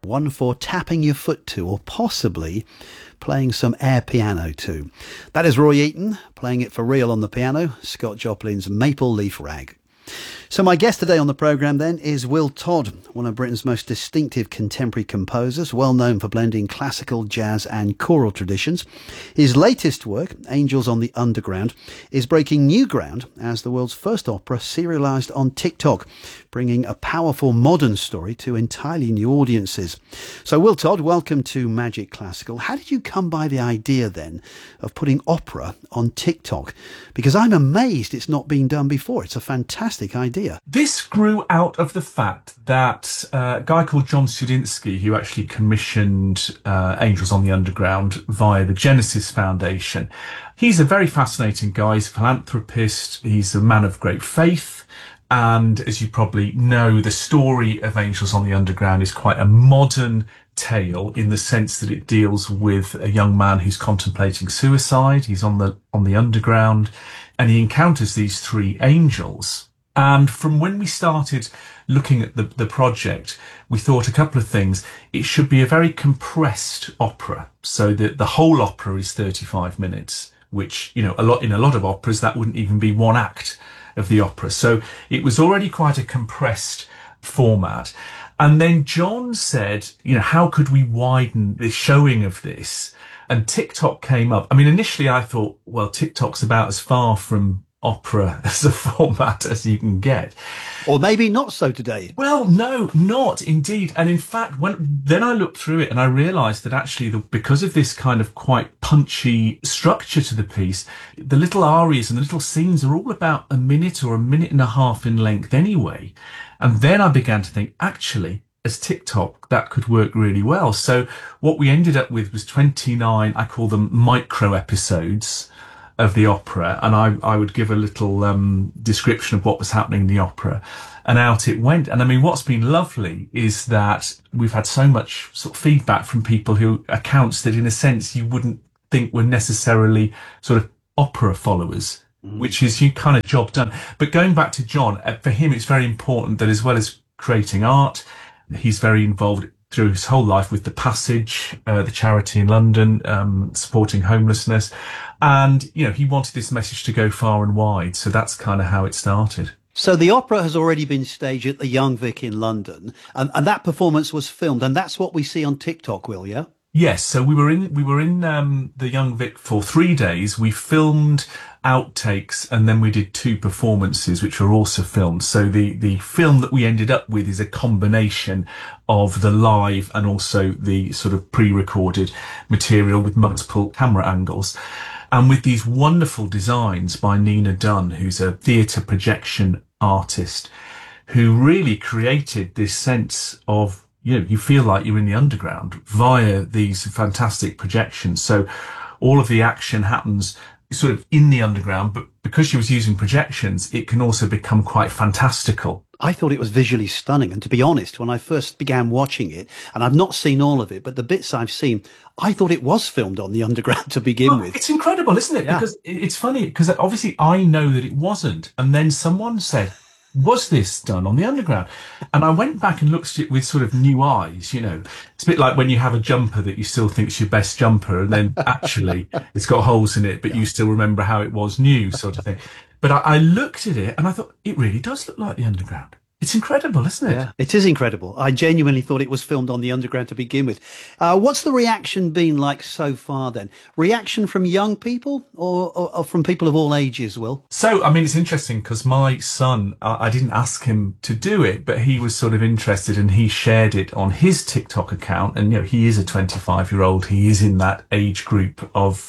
one for tapping your foot to, or possibly playing some air piano to. That is Roy Eaton playing it for real on the piano, Scott Joplin's Maple Leaf Rag. So my guest today on the programme then is Will Todd, one of Britain's most distinctive contemporary composers, well known for blending classical, jazz and choral traditions. His latest work, Angels on the Underground, is breaking new ground as the world's first opera serialised on TikTok, bringing a powerful modern story to entirely new audiences. So Will Todd, welcome to Magic Classical. How did you come by the idea then of putting opera on TikTok? Because I'm amazed it's not been done before. It's a fantastic idea. This grew out of the fact that a guy called John Sudinsky, who actually commissioned Angels on the Underground via the Genesis Foundation, he's a very fascinating guy. He's a philanthropist. He's a man of great faith. And as you probably know, the story of Angels on the Underground is quite a modern tale in the sense that it deals with a young man who's contemplating suicide. He's on the underground and he encounters these three angels. And from when we started looking at the project, we thought a couple of things. It should be a very compressed opera, so that the whole opera is 35 minutes, which, in a lot of operas, that wouldn't even be one act of the opera. So it was already quite a compressed format. And then John said, how could we widen the showing of this? And TikTok came up. I mean, initially I thought, well, TikTok's about as far from opera as a format as you can get. Or maybe not so today. Well, no, not indeed. And in fact, then I looked through it and I realised that actually, because of this kind of quite punchy structure to the piece, the little arias and the little scenes are all about a minute or a minute and a half in length anyway. And then I began to think, actually, as TikTok, that could work really well. So what we ended up with was 29, I call them micro episodes of the opera, and I would give a little description of what was happening in the opera, and out it went. And I mean, what's been lovely is that we've had so much sort of feedback from people who accounts that in a sense you wouldn't think were necessarily sort of opera followers, which is you kind of job done. But going back to John, for him it's very important that as well as creating art, he's very involved through his whole life with The Passage, the charity in London, supporting homelessness. And, he wanted this message to go far and wide. So that's kind of how it started. So the opera has already been staged at the Young Vic in London, and that performance was filmed. And that's what we see on TikTok, Will, yeah? Yes. So we were in the Young Vic for 3 days. We filmed outtakes and then we did 2 performances which were also filmed. So the film that we ended up with is a combination of the live and also the sort of pre-recorded material with multiple camera angles, and with these wonderful designs by Nina Dunn, who's a theatre projection artist, who really created this sense of, you feel like you're in the underground via these fantastic projections. So all of the action happens sort of in the underground, but because she was using projections, it can also become quite fantastical. I thought it was visually stunning. And to be honest, when I first began watching it, and I've not seen all of it, but the bits I've seen, I thought it was filmed on the underground to begin with. It's incredible, isn't it? Yeah. Because it's funny, because obviously I know that it wasn't. And then someone said, was this done on the underground? And I went back and looked at it with sort of new eyes, It's a bit like when you have a jumper that you still think's your best jumper, and then actually it's got holes in it, but you still remember how it was new, sort of thing. But I looked at it and I thought, it really does look like the underground. It's incredible, isn't it? Yeah, it is incredible. I genuinely thought it was filmed on the underground to begin with. What's the reaction been like so far then? Reaction from young people or from people of all ages, Will? So, I mean, it's interesting because my son, I didn't ask him to do it, but he was sort of interested and he shared it on his TikTok account. And, he is a 25-year-old. He is in that age group of,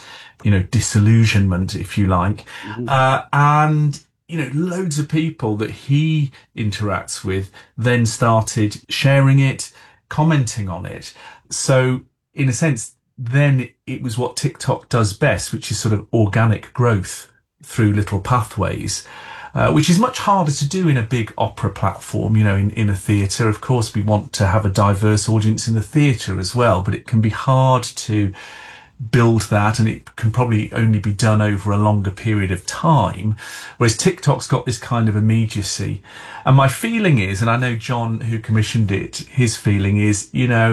disillusionment, if you like. And loads of people that he interacts with then started sharing it, commenting on it. So in a sense, then it was what TikTok does best, which is sort of organic growth through little pathways, which is much harder to do in a big opera platform, in a theatre. Of course, we want to have a diverse audience in the theatre as well, but it can be hard to build that, and it can probably only be done over a longer period of time. Whereas TikTok's got this kind of immediacy. And my feeling is, and I know John, who commissioned it, his feeling is,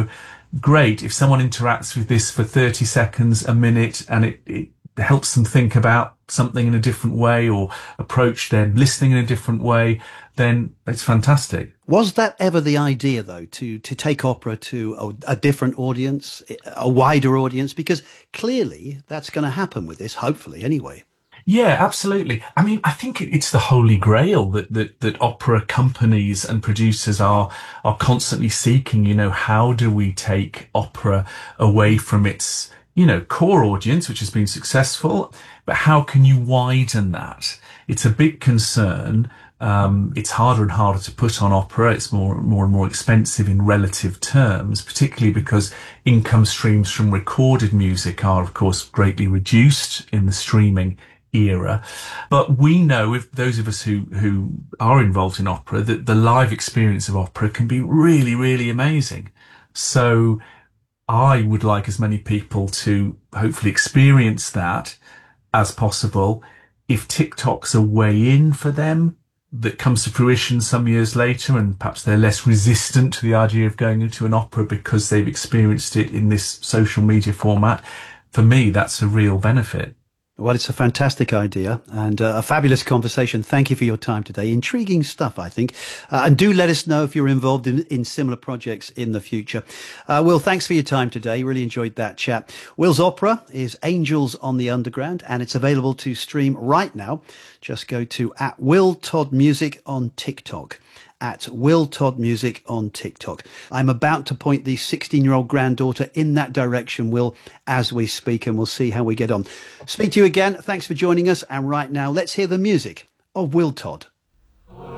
great if someone interacts with this for 30 seconds, a minute, and it helps them think about something in a different way or approach their listening in a different way, then it's fantastic. Was that ever the idea, though, to take opera to a different audience, a wider audience? Because clearly that's going to happen with this, hopefully, anyway. Yeah, absolutely. I mean, I think it's the holy grail that opera companies and producers are constantly seeking. How do we take opera away from its, core audience, which has been successful, but how can you widen that? It's a big concern. It's harder and harder to put on opera. It's more and more expensive in relative terms, particularly because income streams from recorded music are, of course, greatly reduced in the streaming era. But we know, if those of us who are involved in opera, that the live experience of opera can be really, really amazing. So I would like as many people to hopefully experience that as possible. If TikTok's a way in for them, that comes to fruition some years later, and perhaps they're less resistant to the idea of going into an opera because they've experienced it in this social media format. For me, that's a real benefit. Well, it's a fantastic idea and a fabulous conversation. Thank you for your time today. Intriguing stuff, I think. And do let us know if you're involved in similar projects in the future. Will, thanks for your time today. Really enjoyed that chat. Will's opera is Angels on the Underground, and it's available to stream right now. Just go to @WillToddMusic on TikTok. @WillToddMusic on TikTok. I'm about to point the 16-year-old granddaughter in that direction, Will, as we speak, and we'll see how we get on. Speak to you again. Thanks for joining us. And right now, let's hear the music of Will Todd.